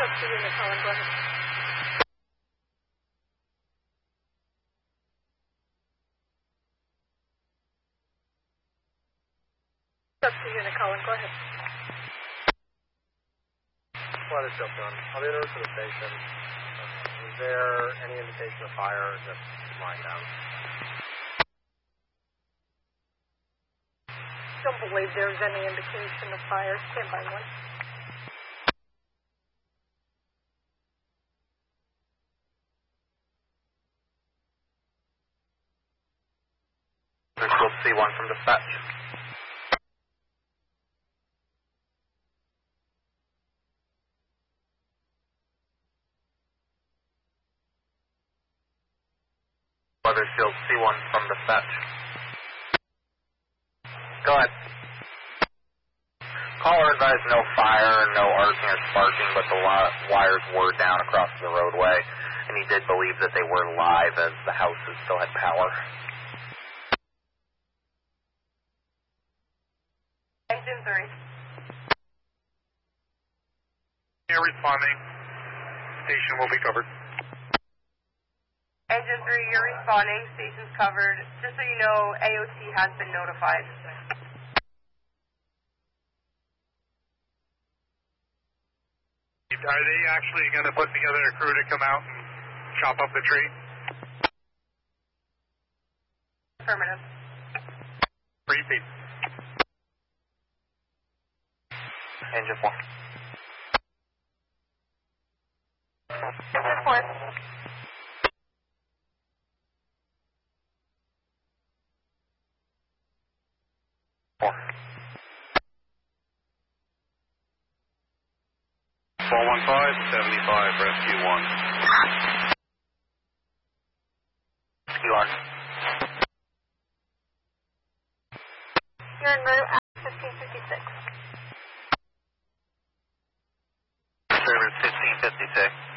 Up to unit, Colin, go ahead. Up to unit, Colin, go ahead. Weather jumped on. I'll be over to the station. Is there any indication of fire or just lying down? Don't believe there's any indication of fire. Stand by one. We'll see one from dispatch. Weathersfield C1 from dispatch. Go ahead. Caller advised no fire, no arcing or sparking, but the wires were down across the roadway, and he did believe that they were live as the houses still had power. Engine 3. You're responding. Station will be covered. Engine 3, you're responding. Station's covered. Just so you know, AOT has been notified. Are they actually going to put together a crew to come out and chop up the tree? Affirmative. Repeat. Engine 1. Engine 4. Rescue 1. You're en route at 1556. Service 1556.